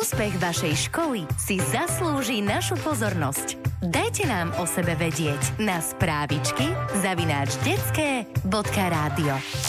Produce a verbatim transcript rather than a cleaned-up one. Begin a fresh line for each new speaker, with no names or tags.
Úspech vašej školy si zaslúži našu pozornosť. Dajte nám o sebe vedieť na správičky zavináč detské bodka rádio.